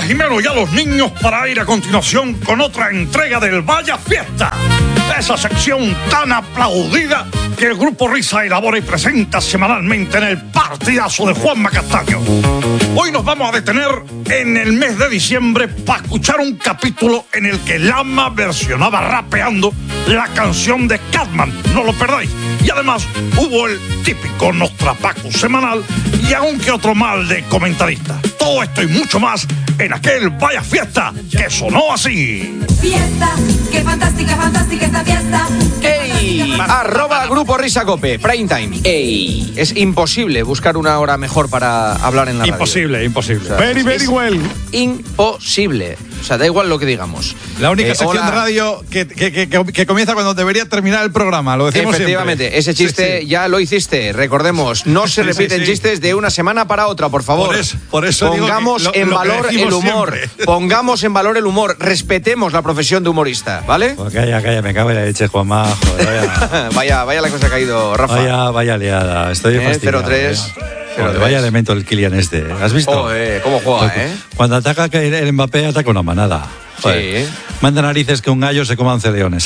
Jimeno y a los niños para ir a continuación con otra entrega del Vaya Fiesta. Esa sección tan aplaudida que el Grupo Risa elabora y presenta semanalmente en el partidazo de Juanma Castaño. Hoy nos vamos a detener en el mes de diciembre para escuchar un capítulo en el que Lama versionaba rapeando la canción de Catman. No lo perdáis. Y además hubo el típico Nostrapacus semanal y aún que otro mal de comentarista. Todo esto y mucho más en aquel Vaya Fiesta que sonó así. Fiesta, qué fantástica, fantástica esta fiesta. ¡Ey! Arroba Grupo Risa Cope, Prime Time. ¡Ey! Es imposible buscar una hora mejor para hablar en la radio. Imposible. O sea, Very well. Imposible. O sea, da igual lo que digamos. La única sección hola. de radio que comienza cuando debería terminar el programa, lo decimos Efectivamente, siempre. ese chiste ya lo hiciste, recordemos. No se repiten chistes de una semana para otra, por favor. Por eso pongamos digo que en lo que valor el decimos humor. siempre. Pongamos en valor el humor. Respetemos la profesión de humorista, ¿vale? Pues calla, me cago en la leche, Juanma. Joder, vaya la cosa que ha caído, Rafa. vaya liada. Estoy fastidiado. 0-3. Joder, vaya elemento el Kylian este. ¿Has visto? ¿Cómo juega, Cuando ataca el Mbappé, ataca una manada. Joder. Sí. Manda narices que un gallo se coma 11 leones.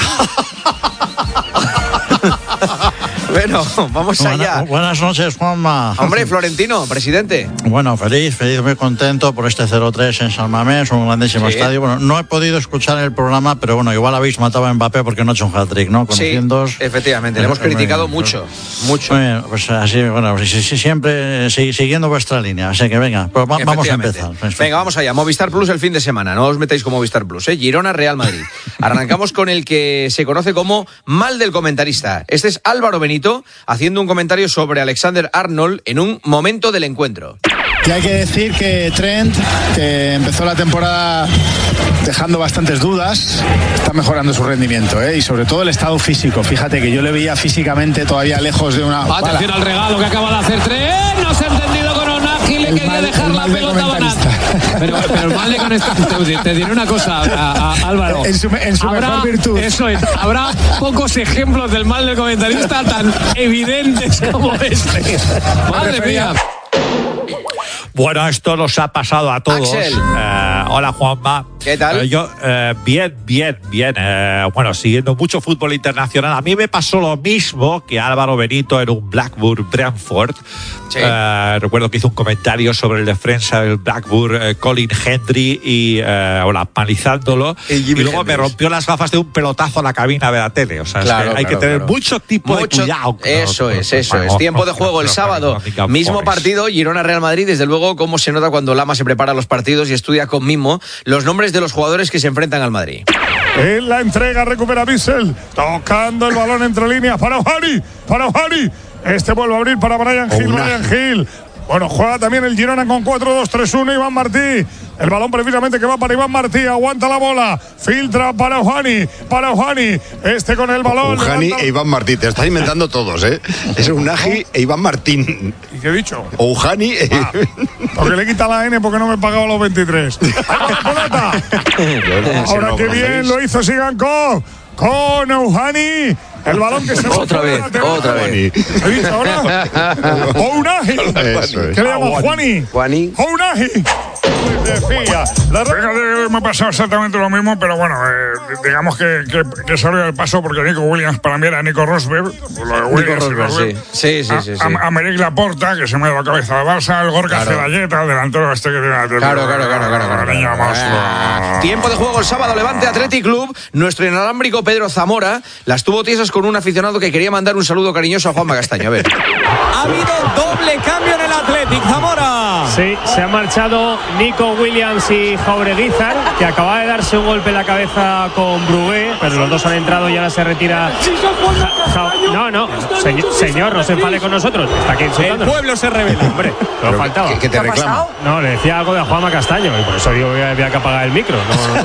Bueno, vamos allá. Buenas noches, Juanma. Hombre, Florentino, presidente. Bueno, feliz, muy contento por este 0-3 en San Mamés, un grandísimo estadio. Bueno, no he podido escuchar el programa, pero bueno, igual habéis matado a Mbappé porque no ha hecho un hat-trick, ¿no? Conociendo. Sí, efectivamente, le hemos criticado mucho. Muy bien, pues así, bueno, siempre siguiendo vuestra línea. Así que venga, pues vamos a empezar. Venga, vamos allá. Movistar Plus el fin de semana. No os metáis con Movistar Plus, Girona, Real Madrid. Arrancamos con el que se conoce como mal del comentarista. Este es Álvaro Benito haciendo un comentario sobre Alexander Arnold en un momento del encuentro. Y hay que decir que Trent, que empezó la temporada dejando bastantes dudas, está mejorando su rendimiento, y sobre todo el estado físico. Fíjate que yo le veía físicamente todavía lejos de una... Atención al regalo que acaba de hacer Trent. No se ha entendido con Onagi, le quería dejar la pelota a Banat. Pero el mal de comentarista, te diré una cosa, Álvaro. En su mejor virtud. Eso es, habrá pocos ejemplos del mal del comentarista tan evidentes como este. Madre mía. Bueno, esto nos ha pasado a todos. Axel. Hola, Juanma. ¿Qué tal? Yo, bien. Bueno, siguiendo mucho fútbol internacional. A mí me pasó lo mismo que Álvaro Benito en un Blackburn Brentford. Sí. Recuerdo que hizo un comentario sobre el defensa del Blackburn, Colin Hendry, y palizándolo. Y luego Hendrix me rompió las gafas de un pelotazo a la cabina de la tele. O sea, claro, es que hay que tener mucho tipo de cuidado. Eso es. Tiempo de juego el sábado. Mismo partido, Girona-Real Madrid. Desde luego, cómo se nota cuando Lama se prepara los partidos y estudia con mimo los nombres de los jugadores que se enfrentan al Madrid. En la entrega recupera Bissell, tocando el balón entre líneas para Ojani. Este vuelve a abrir para Brian Hill. Bueno, juega también el Girona con 4-2-3-1, Iván Martí. El balón precisamente que va para Iván Martí, aguanta la bola, filtra para Ojani. Este con el balón. Ojani e Iván Martí, te estás inventando todos, Es Unagi e Iván Martín. ¿Y qué he dicho? Ojani Porque le quita la N porque no me pagaba los 23. Ahora qué bien lo hizo Sigankov con Ojani. El balón que se Otra vez. ¿He dicho ahora? Ounahi. ¿Qué le llamo? Juani. Ounahi. Decía. Fíjate, me ha pasado exactamente lo mismo, pero bueno, digamos que salió del paso porque Nico Williams para mí era Nico Rosberg. Nico Rosberg, sí. A Meric Laporta, que se me ha dado la cabeza de Barça, el Gorka Cebaleta, el delantero este que tiene la Claro. Tiempo de juego el sábado, Levante Athletic Club. Nuestro inalámbrico Pedro Zamora las tuvo tiesas con un aficionado que quería mandar un saludo cariñoso a Juanma Castaño. A ver. Ha habido doble cambio en el Athletic, Zamora. Sí, se ha marchado Nico Williams y Jaureguizar, que acaba de darse un golpe en la cabeza con Brugué, pero los dos han entrado y ahora se retira. No, señor, no se enfade con nosotros. Está aquí insultando. El pueblo se revela. Hombre, lo faltaba. ¿Qué te reclama? No, le decía algo de Juanma Castaño y por eso digo que había que apagar el micro.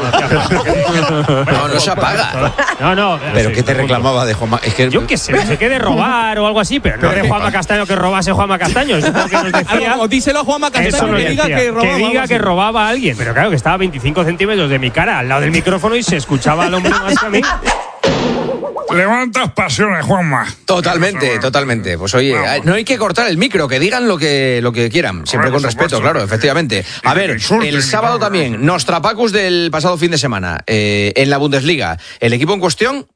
No se apaga. No. Pero ¿qué te reclamaba de Juanma? Es que yo qué sé, no sé qué de robar o algo así, pero no de Juanma Castaño que robase Juanma Castaño. Eso es lo que nos decía. O díselo a Juanma Castaño que robaba a alguien. Pero claro, que estaba a 25 centímetros de mi cara al lado del micrófono y se escuchaba al hombre más que a mí. Levantas pasiones, Juanma. Totalmente. Pues oye, no hay que cortar el micro, que digan lo que quieran, siempre con respeto, claro, efectivamente. A ver, el sábado también, Nostrapacus del pasado fin de semana, en la Bundesliga. El equipo en cuestión